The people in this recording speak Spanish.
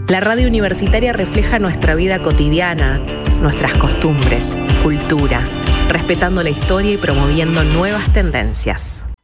La radio universitaria refleja nuestra vida cotidiana, nuestras costumbres, cultura, respetando la historia y promoviendo nuevas tendencias.